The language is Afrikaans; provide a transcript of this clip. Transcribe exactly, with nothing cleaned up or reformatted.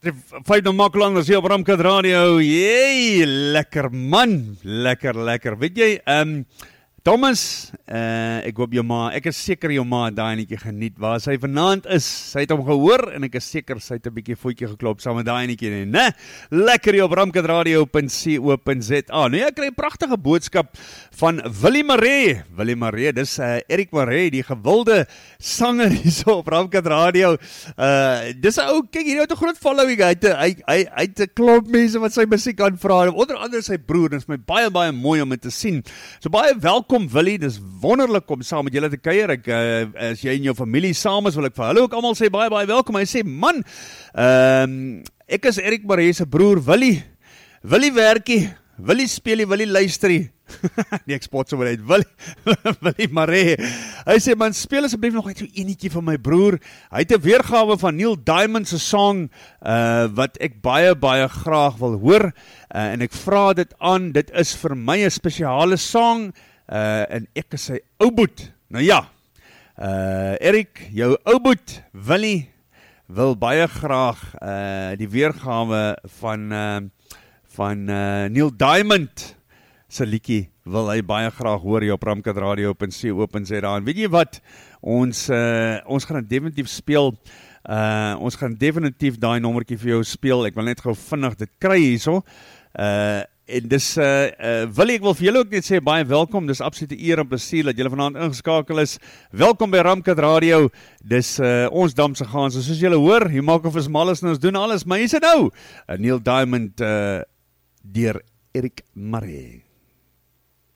Vyf dan Makkelanders hier op Ramkat Radio. Jee, lekker man. Lekker, lekker. Weet jy, um, Thomas, uh, ek hoop jou ma, ek is seker jou ma daai netjie geniet, waar sy vanaand is, sy het hom gehoor, en ek is seker sy het 'n bietjie voetjie geklop, saam met daai netjie, nee, ne? Lekker hier op ramkat radio punt co punt za. Nou ja, ek kry 'n pragtige boodskap van Willie Maree, Willie Maree, dis uh, Erik Maree, die gewilde sanger hier so op Ramkat Radio, uh, dis 'n ou, kyk, hier het 'n groot following, hy het 'n hy, hy, hy het 'n klomp mense wat sy musiek aanvra, onder andere sy broer, dit is my baie, baie mooi om dit te sien, so baie welkom Kom Willie, dis wonderlik om saam met julle te kuier. Ek, uh, as jy en jou familie saam is, wil ek vir hulle ook almal sê baie baie welkom. Hy sê, man, uh, ek is Erik Maree se broer Willie. Willie werkie, Willie speelie, Willie luisterie. Nee, ek spot so wat uit. Willie, Willie Maree. Hy sê, man, speel asseblief nog uit so enetjie van my broer. Hy het 'n weergawe van Neil Diamond se song uh, wat ek baie baie graag wil hoor. Uh, en ek vra dit aan. Dit is vir my 'n spesiale song. Uh, en ek is sy ouboet. Nou ja, uh, Erik, jou ouboet, Willie, wil baie graag uh, die weergawe van, uh, van uh, Neil Diamond se liedjie, wil hy baie graag hoor hier op ramkat radio punt co punt za. En weet jy wat, ons, uh, ons gaan definitief speel, uh, ons gaan definitief daai nommertjie vir jou speel, ek wil net gou vinnig dit kry hierso, uh, en dis, uh, uh, Willie, ek wil vir julle ook net sê, baie welkom, dis absolute eer en plesier, dat julle vanaand ingeskakel is, welkom by Ramkat Radio, dis uh, ons Damse Gaans, soos julle hoor, hier maak of is mal is, en ons doen alles, maar hier is het nou, uh, Neil Diamond, uh, deur Erik Maree.